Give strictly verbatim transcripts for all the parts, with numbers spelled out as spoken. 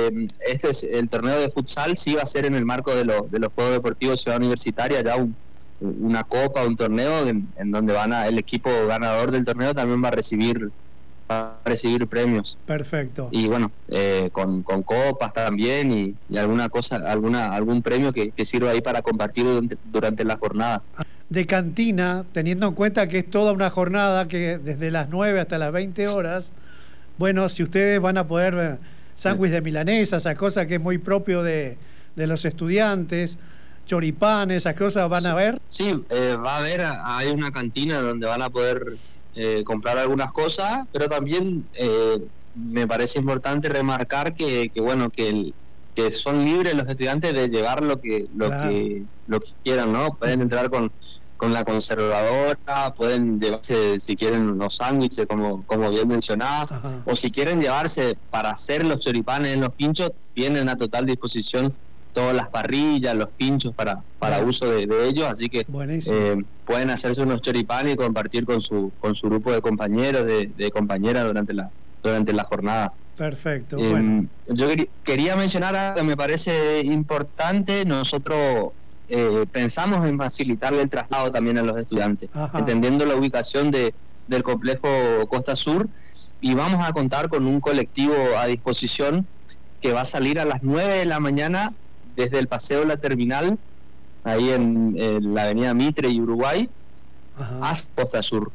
eh, este es el torneo de futsal, sí va a ser en el marco de los, de los Juegos Deportivos Ciudad Universitaria, ya un, una copa, un torneo en, en donde van a, el equipo ganador del torneo también va a recibir va a recibir premios. Perfecto. Y bueno, eh, con, con copas también y, y alguna cosa, alguna algún premio que, que sirva ahí para compartir durante, durante la jornada. De cantina, teniendo en cuenta que es toda una jornada que desde las nueve hasta las veinte horas, bueno, si ustedes van a poder ver sándwich de milanesa, esa cosa que es muy propio de, de los estudiantes, choripanes, esas cosas van a ver. Sí, eh, va a haber, hay una cantina donde van a poder eh, comprar algunas cosas, pero también eh, me parece importante remarcar que, que bueno, que, el, que son libres los estudiantes de llevar lo que lo claro. que lo que quieran, ¿no? Pueden entrar con con la conservadora, pueden llevarse si quieren unos sándwiches como como bien mencionabas, Ajá. o si quieren llevarse para hacer los choripanes en los pinchos, tienen a total disposición todas las parrillas, los pinchos para para Ajá. uso de, de ellos, así que eh, pueden hacerse unos choripanes y compartir con su con su grupo de compañeros, de, de compañeras durante la durante la jornada. Perfecto. Eh, bueno. Yo quería, quería mencionar algo que me parece importante. Nosotros eh, pensamos en facilitarle el traslado también a los estudiantes, Ajá. entendiendo la ubicación de, del complejo Costa Sur, y vamos a contar con un colectivo a disposición que va a salir a las nueve de la mañana desde el Paseo La Terminal, ahí en, en la avenida Mitre y Uruguay, Ajá. hasta Costa Sur.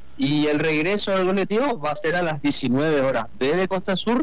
Y el regreso del colectivo va a ser a las diecinueve horas, desde Costa Sur,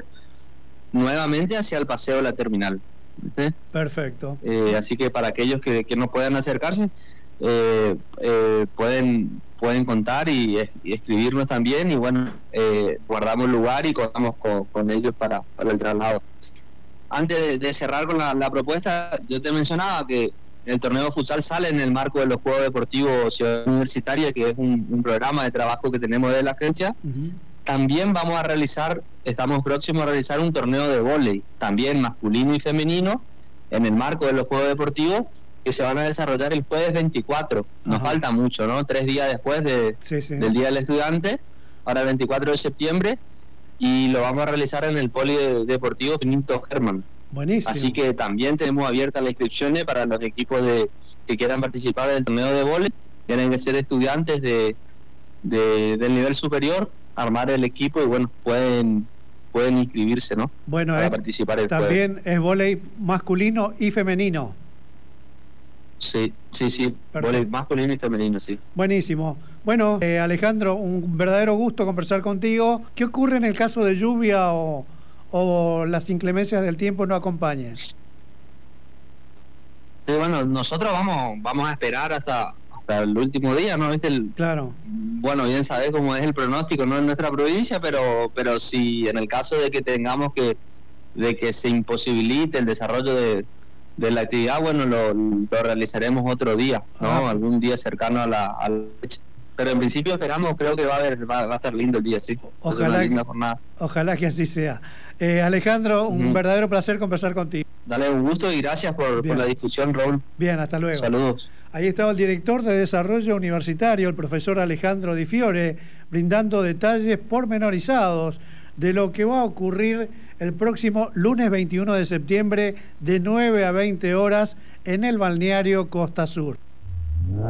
nuevamente hacia el Paseo de la Terminal. ¿Sí? Perfecto. Eh, así que para aquellos que, que no puedan acercarse, eh, eh, pueden pueden contar y, y escribirnos también, y bueno, eh, guardamos lugar y contamos con, con ellos para, para el traslado. Antes de, de cerrar con la, la propuesta, yo te mencionaba que el torneo de futsal sale en el marco de los Juegos Deportivos Ciudad Universitaria, que es un, un programa de trabajo que tenemos de la agencia. Uh-huh. También vamos a realizar, estamos próximos a realizar un torneo de vóley, también masculino y femenino, en el marco de los Juegos Deportivos, que se van a desarrollar el jueves veinticuatro. Nos Ajá. falta mucho, ¿no? Tres días después de, sí, sí. del Día del Estudiante, ahora el veinticuatro de septiembre, y lo vamos a realizar en el Polideportivo Finito Germán. Buenísimo. Así que también tenemos abiertas las inscripciones para los equipos de que quieran participar del torneo de vóley. Tienen que ser estudiantes de, de del nivel superior, armar el equipo y bueno, pueden pueden inscribirse, ¿no? Bueno, para es, participar el también jueves. Es vóley masculino y femenino. Sí, sí, sí, vóley masculino y femenino, sí. Buenísimo. Bueno, eh, Alejandro, un verdadero gusto conversar contigo. ¿Qué ocurre en el caso de lluvia o o las inclemencias del tiempo no acompañen? Sí, bueno, nosotros vamos vamos a esperar hasta hasta el último día, ¿no? ¿Viste? El, claro. Bueno, bien sabés cómo es el pronóstico, no en nuestra provincia, pero pero si en el caso de que tengamos que de que se imposibilite el desarrollo de, de la actividad, bueno, lo, lo realizaremos otro día, ¿no? Ah. Algún día cercano a la, a la fecha. Pero en principio esperamos, creo que va a haber, va, va a estar lindo el día, sí. Ojalá, linda jornada. Ojalá que así sea. Eh, Alejandro, un uh-huh. verdadero placer conversar contigo. Dale, un gusto y gracias por, por la discusión, Raúl. Bien, hasta luego. Saludos. Ahí estaba el director de Desarrollo Universitario, el profesor Alejandro Di Fiore, brindando detalles pormenorizados de lo que va a ocurrir el próximo lunes veintiuno de septiembre de nueve a veinte horas en el balneario Costa Sur.